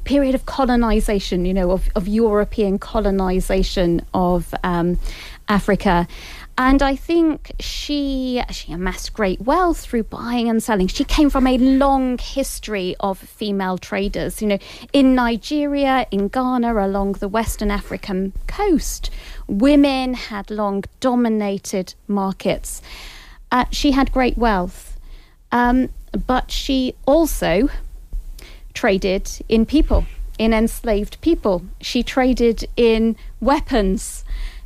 period of colonization, of European colonization of Africa. And I think she amassed great wealth through buying and selling. She came from a long history of female traders, in Nigeria, in Ghana, along the Western African coast. Women had long dominated markets. She had great wealth, but she also traded in people, in enslaved people. She traded in weapons.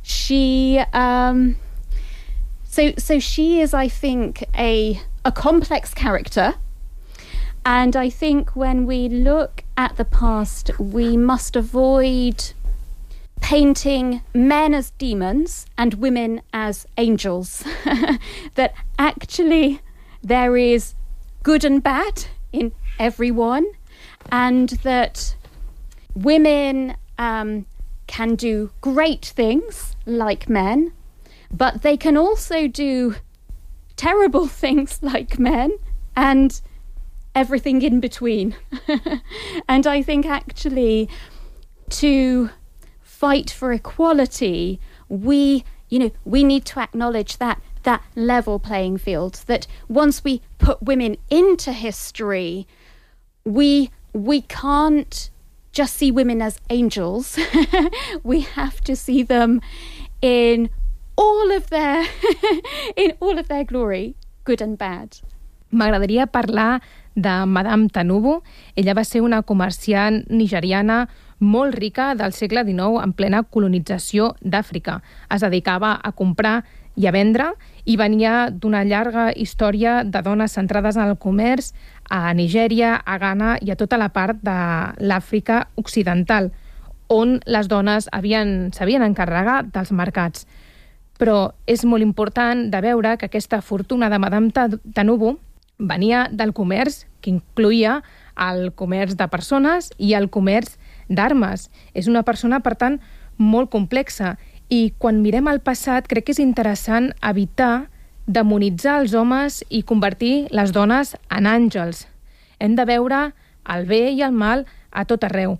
So she is, I think, a complex character. And I think when we look at the past, we must avoid painting men as demons and women as angels. That actually there is good and bad in everyone, and that women can do great things like men, but they can also do terrible things like men and everything in between. And I think actually to fight for equality, we need to acknowledge that level playing field, that once we put women into history, we can't just see women as angels. We have to see them in all of their glory, good and bad. M'agradaria parlar de Madame Tanubu. Ella va ser una comerciant nigeriana molt rica del segle XIX en plena colonització d'Àfrica. Es dedicava a comprar i a vendre i venia d'una llarga història de dones centrades en el comerç a Nigèria, a Ghana i a tota la part de l'Àfrica occidental, on les dones s'havien encarregat dels mercats. Però és molt important de veure que aquesta fortuna de Madame Tanubu venia del comerç, que incloïa el comerç de persones i el comerç d'armes. És una persona, per tant, molt complexa. I quan mirem al passat, crec que és interessant evitar demonitzar els homes i convertir les dones en àngels. Hem de veure el bé i el mal a tot arreu.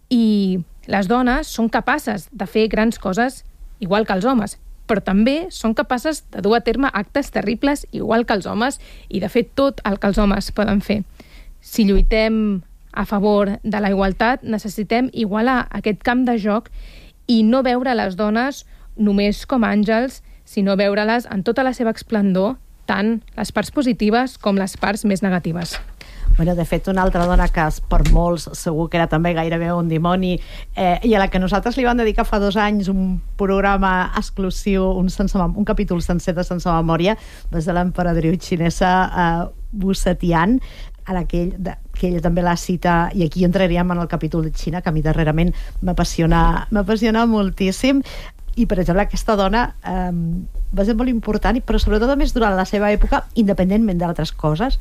I les dones són capaces de fer grans coses igual que els homes, però també són capaces de dur a terme actes terribles igual que els homes i de fer tot el que els homes poden fer. Si lluitem a favor de la igualtat, necessitem igualar aquest camp de joc i no veure les dones només com àngels, sinó veure-les en tota la seva esplendor, tant les parts positives com les parts més negatives. Bueno, de fet, una altra dona que per molts segur que era també gairebé un dimoni i a la que nosaltres li vam dedicar fa 2 anys un programa exclusiu, un capítol sencer de Sense Memòria, des de l'emperadriu xinesa Wu Zetian, a la que ella també la cita, i aquí entraríem en el capítol de Xina, que a mi darrerament m'apassiona moltíssim. I, per exemple, aquesta dona va ser molt important, però sobretot a més durant la seva època, independentment d'altres coses,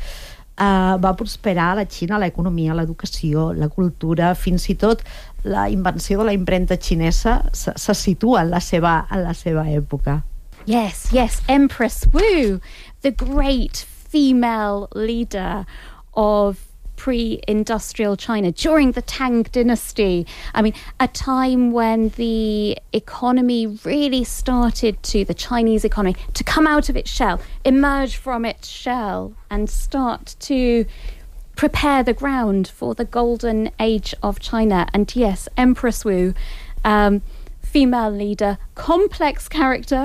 va prosperar a la Xina l'economia, l'educació, la cultura, fins i tot la invenció de la impremta xinesa se situa en la seva època. Yes, Empress Wu, the great female leader of pre-industrial China during the Tang Dynasty. I mean, a time when the economy really started the Chinese economy, to come out of its shell, emerge from its shell and start to prepare the ground for the golden age of China. And yes, Empress Wu, female leader, complex character,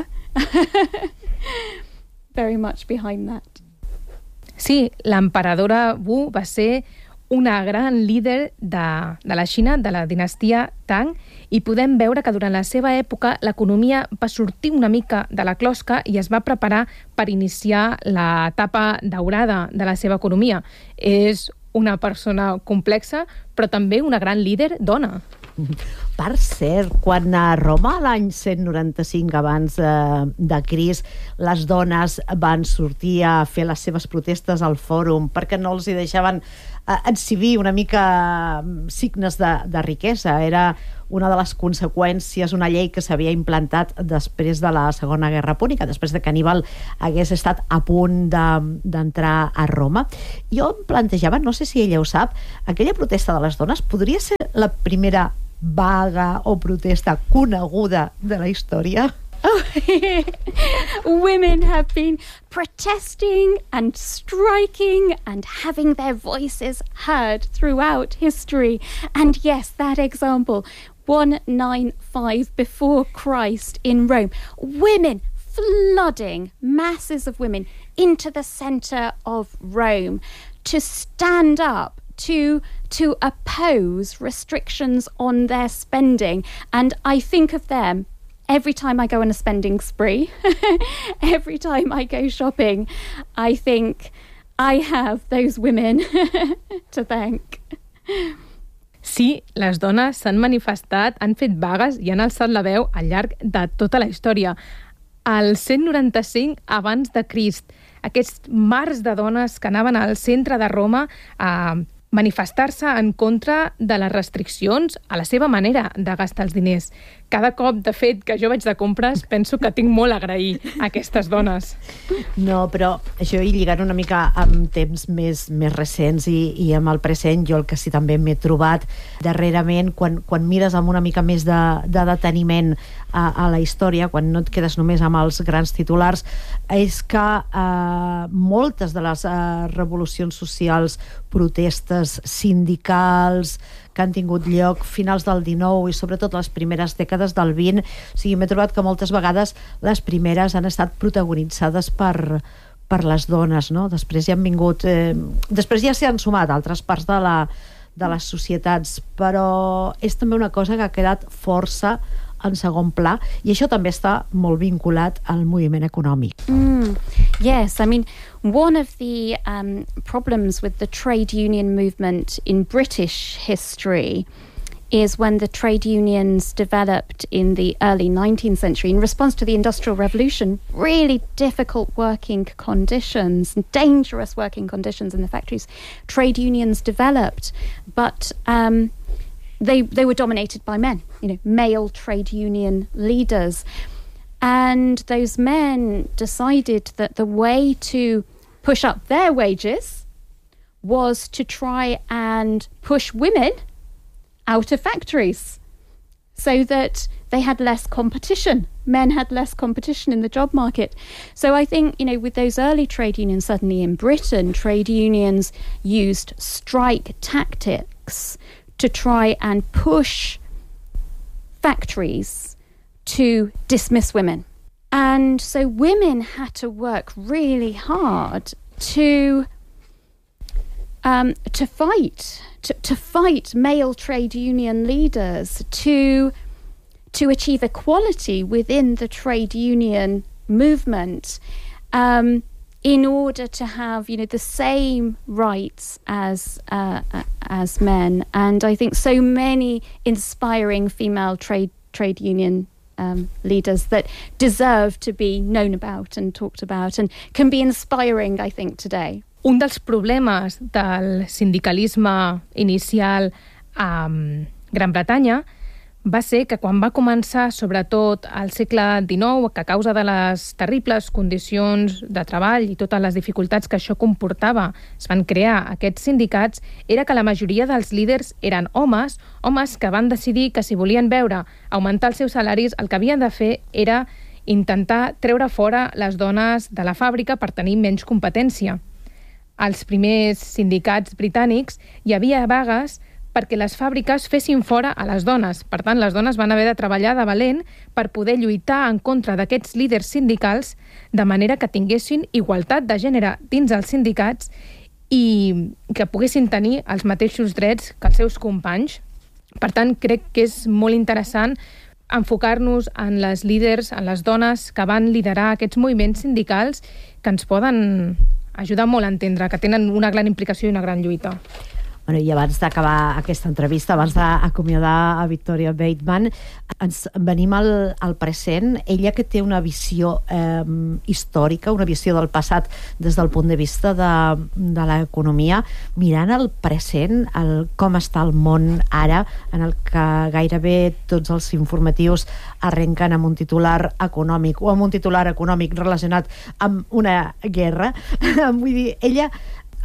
very much behind that. Sí, l'emperadora Wu va ser una gran líder de la Xina, de la dinastia Tang, i podem veure que durant la seva època l'economia va sortir una mica de la closca i es va preparar per iniciar l'etapa daurada de la seva economia. És una persona complexa, però també una gran líder dona. Per cert, quan a Roma l'any 195 abans de Crist les dones van sortir a fer les seves protestes al fòrum perquè no els hi deixaven exhibir una mica signes de riquesa, era una de les conseqüències, una llei que s'havia implantat després de la Segona Guerra Púnica, després de que Aníbal hagués estat a punt d'entrar a Roma. Jo em plantejava, no sé si ella ho sap, aquella protesta de les dones podria ser la primera vaga o protesta coneguda de la història? Oh, women have been protesting and striking and having their voices heard throughout history. And yes, that example, 195 before Christ in Rome, women flooding, masses of women into the center of Rome to stand up to oppose restrictions on their spending. And I think of them every time I go on a spending spree, every time I go shopping, I think I have those women to thank. Sí, les dones s'han manifestat, han fet vagues i han alçat la veu al llarg de tota la història. Al 195 abans de Crist, aquests mars de dones que anaven al centre de Roma a manifestar-se en contra de les restriccions a la seva manera de gastar els diners. Cada cop, de fet, que jo vaig de compres, penso que tinc molt a agrair a aquestes dones. No, però això i lligant una mica amb temps més recents i amb el present, jo el que sí també m'he trobat darrerament, quan mires amb una mica més de deteniment a la història, quan no et quedes només amb els grans titulars, és que moltes de les revolucions socials, protestes sindicals que han tingut lloc finals del 19 i sobretot les primeres dècades del 20, o sigui, m'he trobat que moltes vegades les primeres han estat protagonitzades per les dones, no? Després ja han vingut... després ja s'hi han sumat altres parts de les societats, però és també una cosa que ha quedat força en segon pla, i això també està molt vinculat al moviment econòmic. Yes, I mean, one of the problems with the trade union movement in British history is when the trade unions developed in the early 19th century in response to the Industrial Revolution, really difficult working conditions, dangerous working conditions in the factories. Trade unions developed, but they were dominated by men, male trade union leaders. And those men decided that the way to push up their wages was to try and push women out of factories so that they had less competition. Men had less competition in the job market. So I think, with those early trade unions, certainly in Britain, trade unions used strike tactics to try and push factories to dismiss women. And so women had to work really hard to fight male trade union leaders, to achieve equality within the trade union movement, in order to have, the same rights as men. And I think so many inspiring female trade union leaders that deserve to be known about and talked about and can be inspiring, I think, today. Un dels problemes del sindicalisme inicial a Gran Bretanya va ser que quan va començar, sobretot al segle XIX, que a causa de les terribles condicions de treball i totes les dificultats que això comportava, es van crear aquests sindicats, era que la majoria dels líders eren homes que van decidir que si volien veure augmentar els seus salaris, el que havien de fer era intentar treure fora les dones de la fàbrica per tenir menys competència. Als primers sindicats britànics hi havia vagues perquè les fàbriques fessin fora a les dones. Per tant, les dones van haver de treballar de valent per poder lluitar en contra d'aquests líders sindicals de manera que tinguessin igualtat de gènere dins els sindicats i que poguessin tenir els mateixos drets que els seus companys. Per tant, crec que és molt interessant enfocar-nos en les líders, en les dones que van liderar aquests moviments sindicals que ens poden ajudar molt a entendre que tenen una gran implicació i una gran lluita. Bueno, i abans d'acabar aquesta entrevista, abans d'acomiadar a Victoria Bateman, ens venim al present. Ella que té una visió històrica, una visió del passat des del punt de vista de l'economia, mirant el present, com està el món ara, en el que gairebé tots els informatius arrenquen amb un titular econòmic o amb un titular econòmic relacionat amb una guerra. Vull dir, ella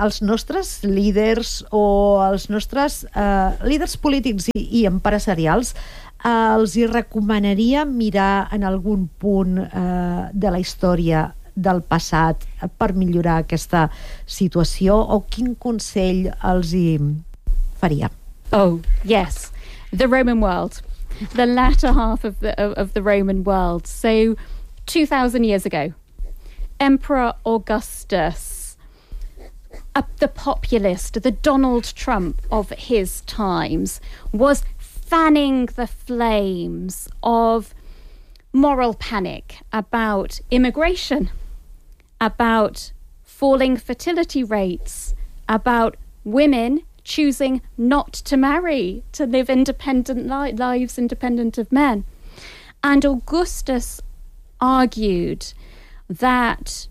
els nostres líders o els nostres líders polítics i empresarials els hi recomanaria mirar en algun punt de la història del passat per millorar aquesta situació, o quin consell els hi faria? Oh, yes. The Roman world. The latter half of the Roman world. So 2,000 years ago, Emperor Augustus, the populist, the Donald Trump of his times, was fanning the flames of moral panic about immigration, about falling fertility rates, about women choosing not to marry, to live independent lives independent of men. And Augustus argued that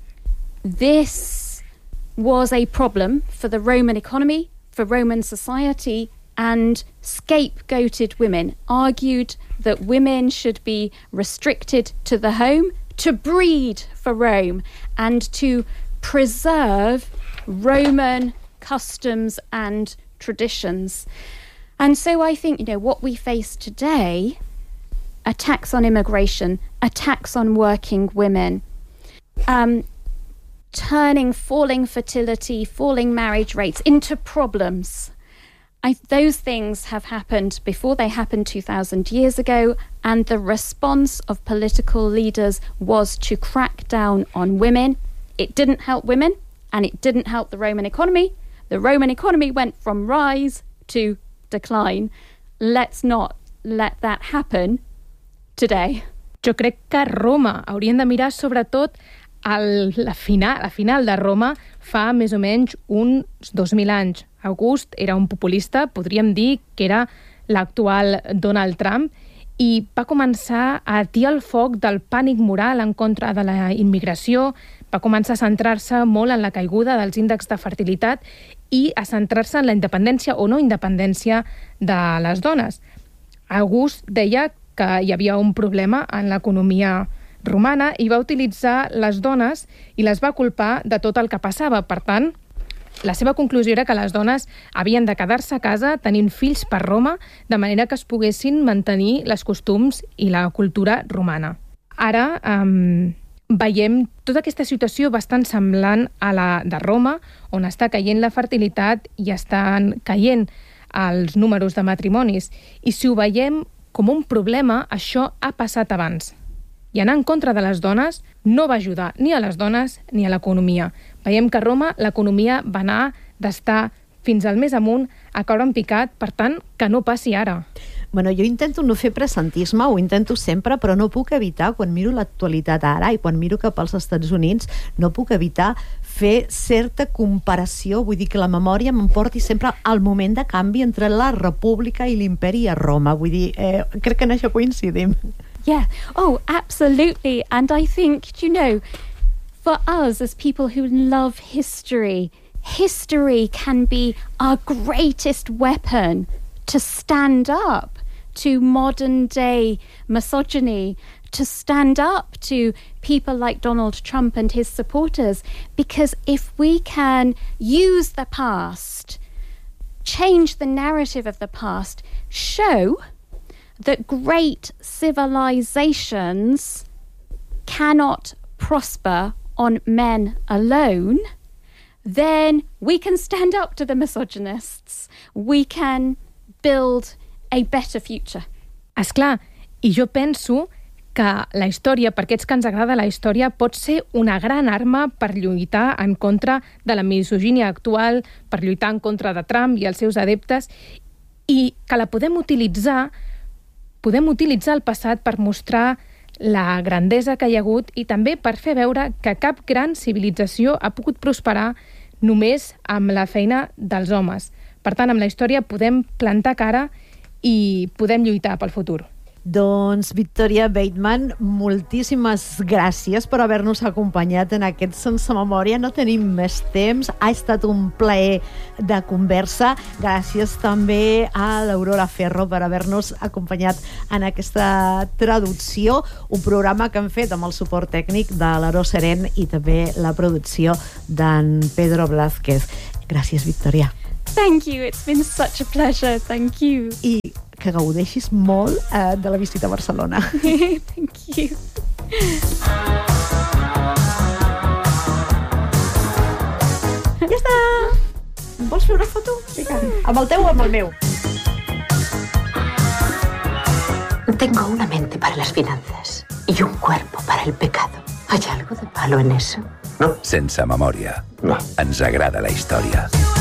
this was a problem for the Roman economy, for Roman society, and scapegoated women, argued that women should be restricted to the home to breed for Rome and to preserve Roman customs and traditions. And so I think, what we face today, attacks on immigration, attacks on working women, turning falling fertility, falling marriage rates into problems. Those things have happened before. They happened 2,000 years ago, and the response of political leaders was to crack down on women. It didn't help women, and it didn't help the Roman economy. The Roman economy went from rise to decline. Let's not let that happen today. Jo crec que Roma haurien de mirar sobretot la final de Roma fa més o menys uns 2.000 anys. August era un populista, podríem dir que era l'actual Donald Trump, i va començar a atiar el foc del pànic moral en contra de la immigració, va començar a centrar-se molt en la caiguda dels índexs de fertilitat i a centrar-se en la independència o no independència de les dones. August deia que hi havia un problema en l'economia romana i va utilitzar les dones i les va culpar de tot el que passava. Per tant, la seva conclusió era que les dones havien de quedar-se a casa tenint fills per Roma, de manera que es poguessin mantenir les costums i la cultura romana. Ara veiem tota aquesta situació bastant semblant a la de Roma, on està caient la fertilitat i estan caient els números de matrimonis. I si ho veiem com un problema, això ha passat abans. I anar en contra de les dones no va ajudar ni a les dones ni a l'economia. Veiem que a Roma l'economia va anar d'estar fins al més amunt a caure en picat, per tant, que no passi ara. Bueno, jo intento no fer presentisme, ho intento sempre, però no puc evitar, quan miro l'actualitat ara i quan miro cap als Estats Units, no puc evitar fer certa comparació, vull dir que la memòria m'emporti sempre al moment de canvi entre la República i l'Imperi a Roma. Vull dir, crec que en això coincidim. Yeah. Oh, absolutely. And I think, for us as people who love history, history can be our greatest weapon to stand up to modern day misogyny, to stand up to people like Donald Trump and his supporters. Because if we can use the past, change the narrative of the past, show that great civilizations cannot prosper on men alone, then we can stand up to the misogynists. We can build a better future. Esclar, i jo penso que la història, per aquests que ens agrada la història, pot ser una gran arma per lluitar en contra de la misogínia actual, per lluitar en contra de Trump i els seus adeptes, i que la podem utilitzar el passat per mostrar la grandesa que hi ha hagut i també per fer veure que cap gran civilització ha pogut prosperar només amb la feina dels homes. Per tant, amb la història podem plantar cara i podem lluitar pel futur. Doncs, Victoria Bateman, moltíssimes gràcies per haver-nos acompanyat en aquest Sense Memòria. No tenim més temps. Ha estat un plaer de conversa. Gràcies també a l'Aurora Ferro per haver-nos acompanyat en aquesta traducció. Un programa que hem fet amb el suport tècnic de l'Aro Seren i també la producció d'en Pedro Blázquez. Gràcies, Victoria. Thank you, it's been such a pleasure, thank you. I que gaudeixis molt de la visita a Barcelona. Thank you. Ja està! Vols fer una foto? Vinga, amb el teu o amb el meu? Tengo una mente para las finanzas y un cuerpo para el pecado. ¿Hay algo de malo en eso? No. Sense memòria. No. Ens agrada la història.